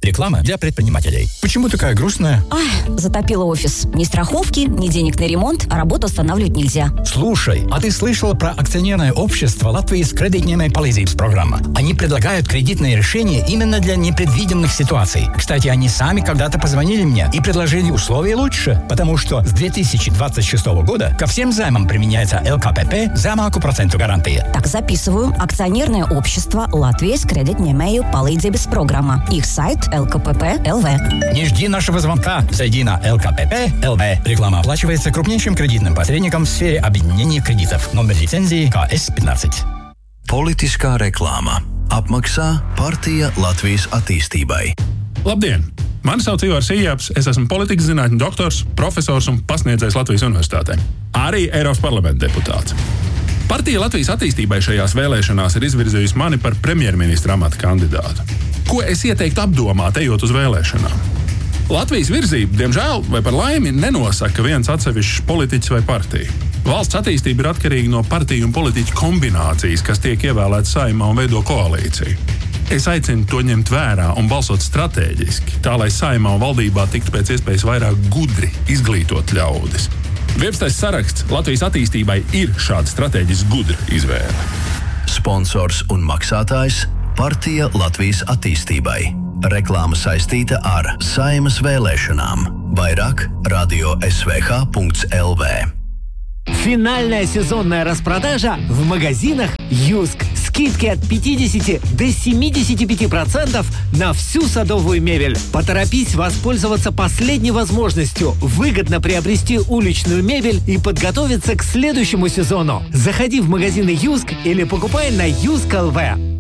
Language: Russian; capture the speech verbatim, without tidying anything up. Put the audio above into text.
Реклама для предпринимателей. Почему такая грустная? Ах, затопило офис. Ни страховки, ни денег на ремонт, а работу останавливать нельзя. Слушай, а ты слышала про акционерное общество Латвии с кредитной полезной программы? Они предлагают кредитные решения именно для непредвиденных ситуаций. Кстати, они сами когда-то позвонили мне и предложили условия лучше, потому что с две тысячи двадцать шестого года ко всем займам применяется эл ка пэ пэ за малку проценту гарантии. Так, записываю. Акционерное общество Латвии с кредитной полезной программы. Их сайт эл ка пэ пэ точка эл ви. Не жди нашего звонка. Зайди на эл ка пэ пэ точка эл ви. Реклама оплачивается крупнейшим кредитным посредником в сфере объединения кредитов. Номер лицензии ка эс пятнадцать. Politiskā reklāma. Apmaksā Partija Latvijas attīstībai. Labdien! Mani sauc Ivars Ijāps, es esmu politikas zinātņu doktors, profesors un pasniedzējs Latvijas universitātē. Arī Eiropas parlamenta deputāts. Partija Latvijas attīstībai šajās vēlēšanās ir izvirzījusi mani par premjerministra amata kandidātu. Ko es ieteiktu apdomāt, ejot uz vēlēšanām? Latvijas virzību, diemžēl, vai par laimi, nenosaka viens atsevišķs politiķis vai partija. Valsts attīstība ir atkarīga no partiju un politiķu kombinācijas, kas tiek ievēlētas Saeimā un veido koalīciju. Es aicinu to ņemt vērā un balsot stratēģiski, tā lai Saeimā un valdībā tiktu pēc iespējas vairāk gudri izglītot ļaudis. Viepstais saraksts Latvijas attīstībai ir šāda stratēģiski gudra izvēle. Sponsors un maksātājs Partija Latvijas attīstībai. Reklāma saistīta ar Saeimas vēlēšanām. Vairāk radio эс вэ ха точка эл ви. Финальная сезонная распродажа в магазинах «Юск». Скидки от пятидесяти до семидесяти пяти процентов на всю садовую мебель. Поторопись воспользоваться последней возможностью выгодно приобрести уличную мебель и подготовиться к следующему сезону. Заходи в магазины «Юск» или покупай на юск точка эл ви.